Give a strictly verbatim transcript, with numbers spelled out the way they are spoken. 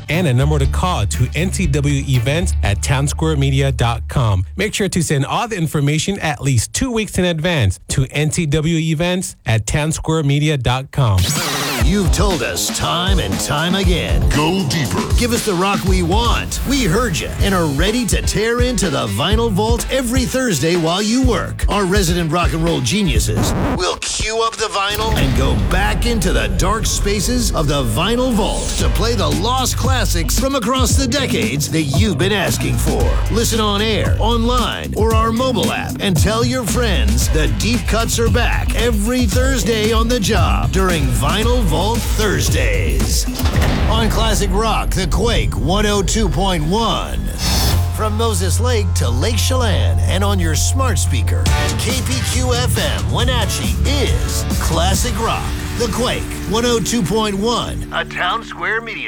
and a number to call to N T W Events at townsquare media dot com. Make sure to send all the information at least two weeks in advance to N T W Events at townsquare media dot com. You've told us time and time again. Go deeper. Give us the rock we want. We heard you and are ready to tear into the Vinyl Vault every Thursday while you work. Our resident rock and roll geniuses will cue up the vinyl and go back into the dark spaces of the Vinyl Vault to play the lost classics from across the decades that you've been asking for. Listen on air, online, or our mobile app and tell your friends the deep cuts are back every Thursday on the job during Vinyl Vault Thursdays. On Classic Rock, The Quake one oh two point one. From Moses Lake to Lake Chelan and on your smart speaker, K P Q F M Wenatchee is Classic Rock, The Quake one oh two point one, a Town Square Media.